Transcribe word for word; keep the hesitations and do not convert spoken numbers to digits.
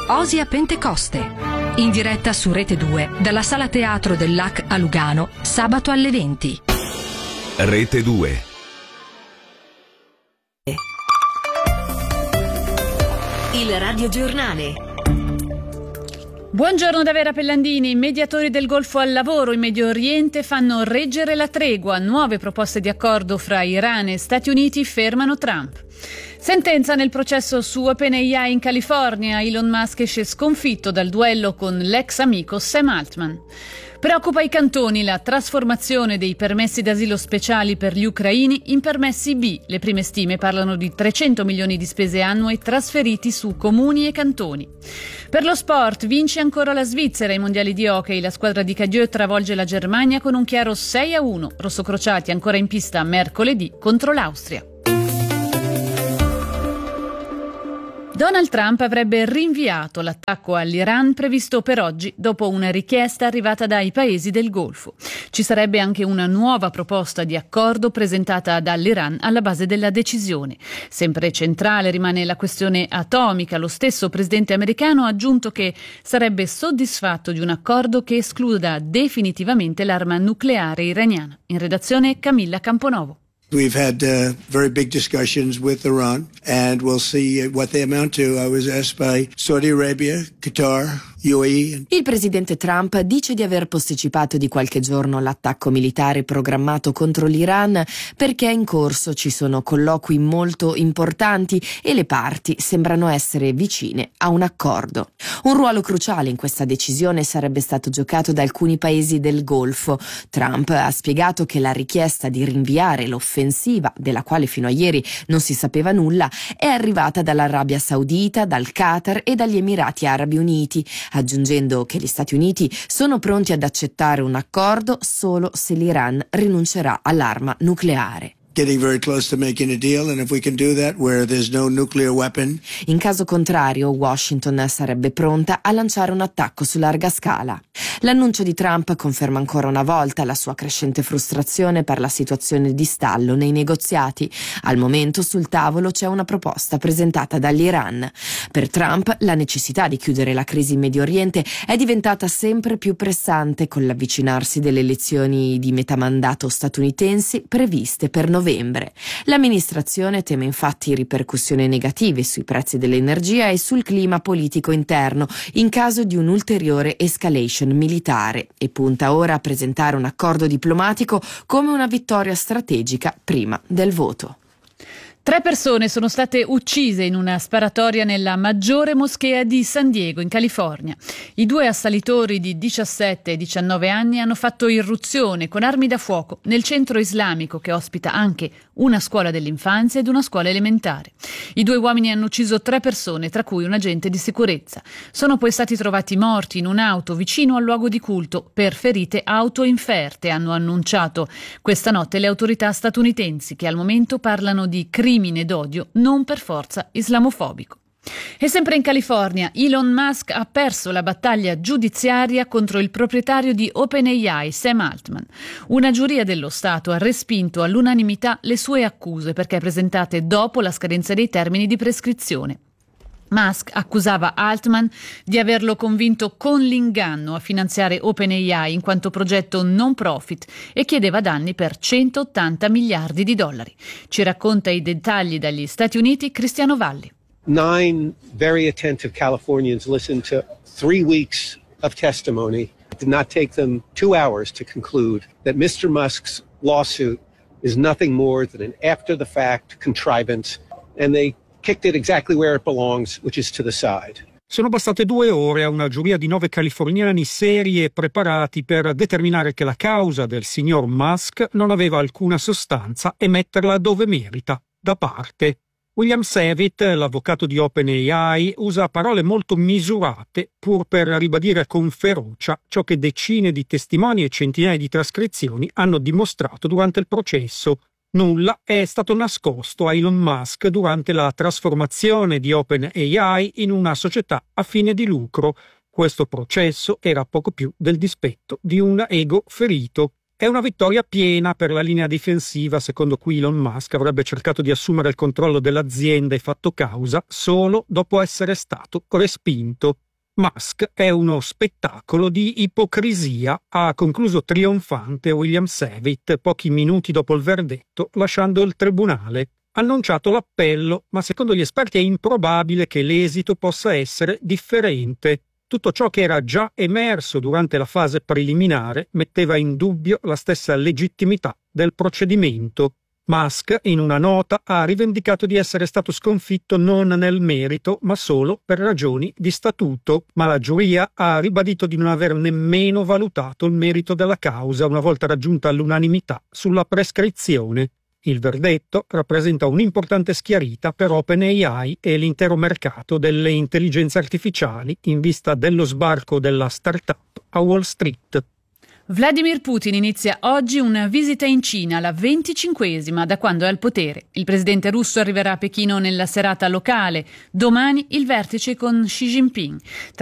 Osia Pentecoste, in diretta su Rete due dalla Sala Teatro del L A C a Lugano, sabato alle venti. Rete due. Il radiogiornale. Buongiorno da Vera Pellandini. Mediatori del Golfo al lavoro in Medio Oriente fanno reggere la tregua. Nuove proposte di accordo fra Iran e Stati Uniti fermano Trump. Sentenza nel processo su OpenAI in California. Elon Musk esce sconfitto dal duello con l'ex amico Sam Altman. Preoccupa i cantoni la trasformazione dei permessi d'asilo speciali per gli ucraini in permessi B. Le prime stime parlano di trecento milioni di spese annue trasferiti su comuni e cantoni. Per lo sport vince ancora la Svizzera ai mondiali di hockey. La squadra di Cadieux travolge la Germania con un chiaro sei a uno. Rossocrociati ancora in pista mercoledì contro l'Austria. Donald Trump avrebbe rinviato l'attacco all'Iran previsto per oggi dopo una richiesta arrivata dai paesi del Golfo. Ci sarebbe anche una nuova proposta di accordo presentata dall'Iran alla base della decisione. Sempre centrale rimane la questione atomica. Lo stesso presidente americano ha aggiunto che sarebbe soddisfatto di un accordo che escluda definitivamente l'arma nucleare iraniana. In redazione Camilla Camponovo. We've had uh, very big discussions with Iran, and we'll see what they amount to. I was asked by Saudi Arabia, Qatar, U A E. Il presidente Trump dice di aver posticipato di qualche giorno l'attacco militare programmato contro l'Iran perché in corso ci sono colloqui molto importanti e le parti sembrano essere vicine a un accordo. Un ruolo cruciale in questa decisione sarebbe stato giocato da alcuni paesi del Golfo. Trump ha spiegato che la richiesta di rinviare l'offensiva, della quale fino a ieri non si sapeva nulla, è arrivata dall'Arabia Saudita, dal Qatar e dagli Emirati Arabi Uniti, aggiungendo che gli Stati Uniti sono pronti ad accettare un accordo solo se l'Iran rinuncerà all'arma nucleare. Getting very close to making a deal, and if we can do that where there's no nuclear weapon. In caso contrario, Washington sarebbe pronta a lanciare un attacco su larga scala. L'annuncio di Trump conferma ancora una volta la sua crescente frustrazione per la situazione di stallo nei negoziati. Al momento sul tavolo c'è una proposta presentata dall'Iran. Per Trump la necessità di chiudere la crisi in Medio Oriente è diventata sempre più pressante con l'avvicinarsi delle elezioni di metà mandato statunitensi previste per novembre. L'amministrazione teme infatti ripercussioni negative sui prezzi dell'energia e sul clima politico interno in caso di un'ulteriore escalation militare e punta ora a presentare un accordo diplomatico come una vittoria strategica prima del voto. Tre persone sono state uccise in una sparatoria nella maggiore moschea di San Diego, in California. I due assalitori di diciassette e diciannove anni hanno fatto irruzione con armi da fuoco nel centro islamico che ospita anche una scuola dell'infanzia ed una scuola elementare. I due uomini hanno ucciso tre persone, tra cui un agente di sicurezza. Sono poi stati trovati morti in un'auto vicino al luogo di culto per ferite autoinferte, hanno annunciato questa notte le autorità statunitensi, che al momento parlano di crimine d'odio non per forza islamofobico. E sempre in California, Elon Musk ha perso la battaglia giudiziaria contro il proprietario di OpenAI, Sam Altman. Una giuria dello Stato ha respinto all'unanimità le sue accuse perché presentate dopo la scadenza dei termini di prescrizione. Musk accusava Altman di averlo convinto con l'inganno a finanziare OpenAI in quanto progetto non profit e chiedeva danni per centottanta miliardi di dollari. Ci racconta i dettagli dagli Stati Uniti Cristiano Valli. Nine very attentive Californians listened to three weeks of testimony. It did not take them two hours to conclude that mister Musk's lawsuit is nothing more than an after-the-fact contrivance, and they kicked it exactly where it belongs, which is to the side. Sono bastate due ore a una giuria di nove californiani seri e preparati per determinare che la causa del signor Musk non aveva alcuna sostanza e metterla dove merita, da parte. William Savitt, l'avvocato di OpenAI, usa parole molto misurate pur per ribadire con ferocia ciò che decine di testimoni e centinaia di trascrizioni hanno dimostrato durante il processo. Nulla è stato nascosto a Elon Musk durante la trasformazione di OpenAI in una società a fine di lucro. Questo processo era poco più del dispetto di un ego ferito. È una vittoria piena per la linea difensiva secondo cui Elon Musk avrebbe cercato di assumere il controllo dell'azienda e fatto causa solo dopo essere stato respinto. Musk è uno spettacolo di ipocrisia, ha concluso trionfante William Savitt pochi minuti dopo il verdetto, lasciando il tribunale. Ha annunciato l'appello, ma secondo gli esperti è improbabile che l'esito possa essere differente. Tutto ciò che era già emerso durante la fase preliminare metteva in dubbio la stessa legittimità del procedimento. Musk, in una nota, ha rivendicato di essere stato sconfitto non nel merito, ma solo per ragioni di statuto, ma la giuria ha ribadito di non aver nemmeno valutato il merito della causa una volta raggiunta l'unanimità sulla prescrizione. Il verdetto rappresenta un'importante schiarita per OpenAI e l'intero mercato delle intelligenze artificiali in vista dello sbarco della startup a Wall Street. Vladimir Putin inizia oggi una visita in Cina, la venticinquesima da quando è al potere. Il presidente russo arriverà a Pechino nella serata locale. Domani il vertice con Xi Jinping.